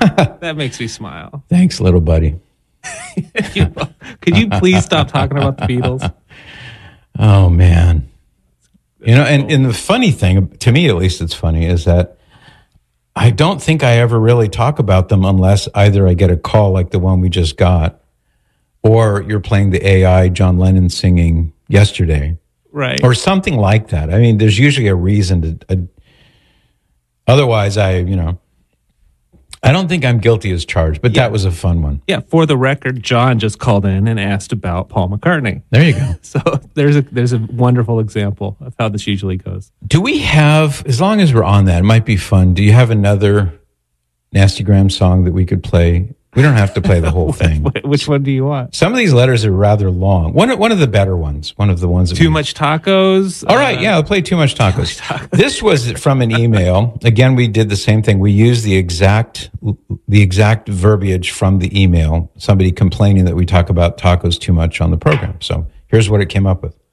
That makes me smile. Thanks, little buddy. Could you please stop talking about the Beatles? Oh, man. You know, and the funny thing, to me at least it's funny, is that I don't think I ever really talk about them unless either I get a call like the one we just got, or you're playing the AI John Lennon singing yesterday. Right. Or something like that. I mean, there's usually a reason to... otherwise, I don't think I'm guilty as charged, but that was a fun one. Yeah, for the record, John just called in and asked about Paul McCartney. There you go. So there's a wonderful example of how this usually goes. Do we have, as long as we're on that, it might be fun, do you have another Nastygram song that we could play? We don't have to play the whole thing. Which one do you want? Some of these letters are rather long. One of the better ones. One of the ones that Too Much Tacos? All right, yeah, I'll play Too Much Tacos. This was from an email. Again, we did the same thing. We used the exact verbiage from the email. Somebody complaining that we talk about tacos too much on the program. So here's what it came up with.